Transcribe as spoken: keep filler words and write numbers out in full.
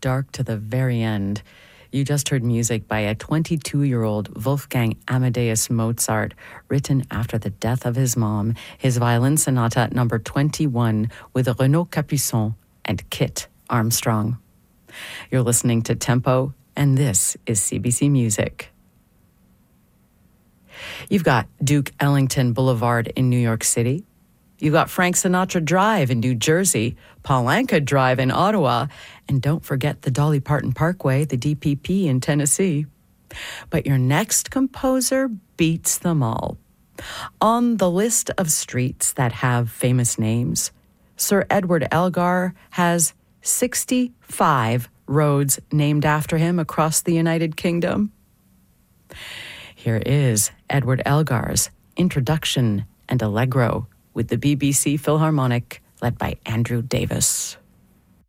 dark to the very end. You just heard music by a twenty-two-year-old Wolfgang Amadeus Mozart, written after the death of his mom, his violin sonata number twenty-one with Renaud Capuçon and Kit Armstrong. You're listening to Tempo, and this is C B C Music. You've got Duke Ellington Boulevard in New York City. You've got Frank Sinatra Drive in New Jersey, Paul Anka Drive in Ottawa, and don't forget the Dolly Parton Parkway, the D P P in Tennessee. But your next composer beats them all. On the list of streets that have famous names, Sir Edward Elgar has sixty-five roads named after him across the United Kingdom. Here is Edward Elgar's Introduction and Allegro with the B B C Philharmonic led by Andrew Davis.